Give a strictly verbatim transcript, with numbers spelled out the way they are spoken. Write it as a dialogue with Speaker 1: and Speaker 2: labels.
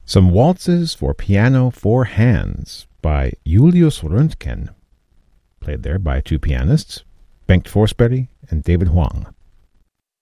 Speaker 1: Some Waltzes for Piano Four Hands by Julius Röntgen, played there by two pianists, Bengt Forsberg and David Huang.